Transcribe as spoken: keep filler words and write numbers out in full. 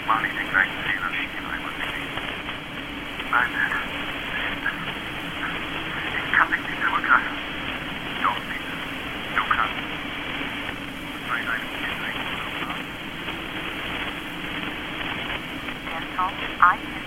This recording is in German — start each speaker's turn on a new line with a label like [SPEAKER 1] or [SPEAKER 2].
[SPEAKER 1] Mach nicht den gleichen Fehler wie ich einmal gesehen. Nein, ich kann dich nicht zurücklassen. Doch, Peter, du kannst. Nein, nein, nein, nein.
[SPEAKER 2] Der Song I